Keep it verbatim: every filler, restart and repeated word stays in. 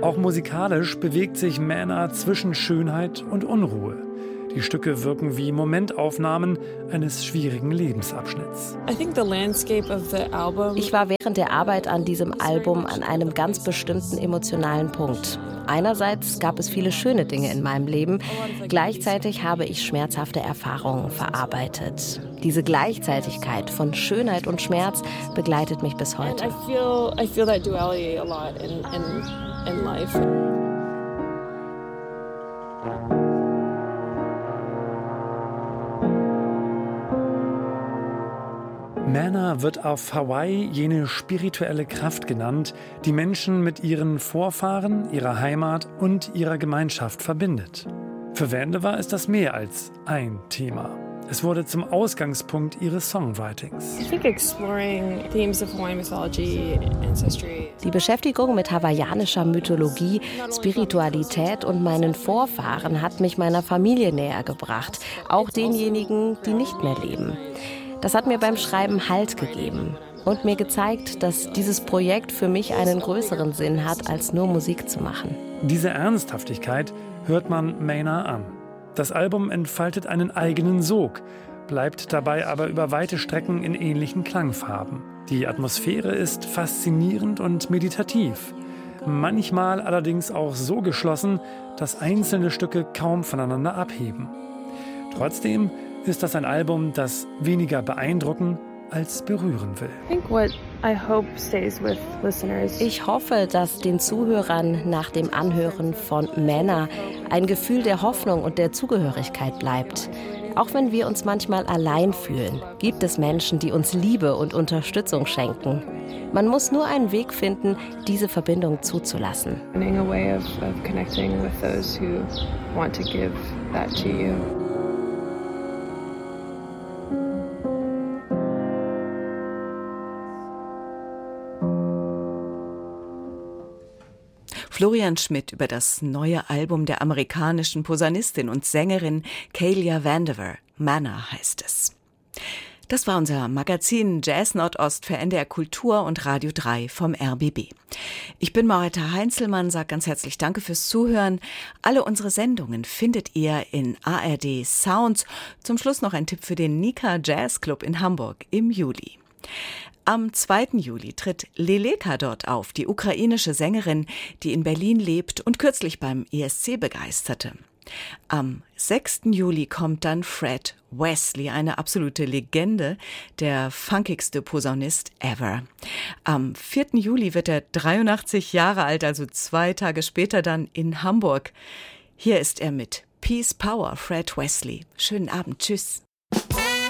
Auch musikalisch bewegt sich Manor zwischen Schönheit und Unruhe. Die Stücke wirken wie Momentaufnahmen eines schwierigen Lebensabschnitts. Ich war während der Arbeit an diesem Album an einem ganz bestimmten emotionalen Punkt. Einerseits gab es viele schöne Dinge in meinem Leben, gleichzeitig habe ich schmerzhafte Erfahrungen verarbeitet. Diese Gleichzeitigkeit von Schönheit und Schmerz begleitet mich bis heute. I feel, I feel that duality a lot in, in, in life. Manor wird auf Hawaii jene spirituelle Kraft genannt, die Menschen mit ihren Vorfahren, ihrer Heimat und ihrer Gemeinschaft verbindet. Für Vandiver ist das mehr als ein Thema. Es wurde zum Ausgangspunkt ihres Songwritings. Die Beschäftigung mit hawaiianischer Mythologie, Spiritualität und meinen Vorfahren hat mich meiner Familie näher gebracht, auch denjenigen, die nicht mehr leben. Das hat mir beim Schreiben Halt gegeben und mir gezeigt, dass dieses Projekt für mich einen größeren Sinn hat, als nur Musik zu machen. Diese Ernsthaftigkeit hört man Manor an. Das Album entfaltet einen eigenen Sog, bleibt dabei aber über weite Strecken in ähnlichen Klangfarben. Die Atmosphäre ist faszinierend und meditativ, manchmal allerdings auch so geschlossen, dass einzelne Stücke kaum voneinander abheben. Trotzdem ist das ein Album, das weniger beeindrucken als berühren will. Ich hoffe, dass den Zuhörern nach dem Anhören von Manor ein Gefühl der Hoffnung und der Zugehörigkeit bleibt. Auch wenn wir uns manchmal allein fühlen, gibt es Menschen, die uns Liebe und Unterstützung schenken. Man muss nur einen Weg finden, diese Verbindung zuzulassen. Florian Schmidt über das neue Album der amerikanischen Posaunistin und Sängerin Kealia Vandiver. Manor heißt es. Das war unser Magazin Jazz Nordost für N D R Kultur und Radio drei vom R B B. Ich bin Maurita Heinzelmann, sage ganz herzlich Danke fürs Zuhören. Alle unsere Sendungen findet ihr in A R D Sounds. Zum Schluss noch ein Tipp für den Nika Jazz Club in Hamburg im Juli. Am zweiten Juli tritt Leleka dort auf, die ukrainische Sängerin, die in Berlin lebt und kürzlich beim E S C begeisterte. Am sechsten Juli kommt dann Fred Wesley, eine absolute Legende, der funkigste Posaunist ever. Am vierten Juli wird er dreiundachtzig Jahre alt, also zwei Tage später dann in Hamburg. Hier ist er mit Peace Power, Fred Wesley. Schönen Abend, tschüss.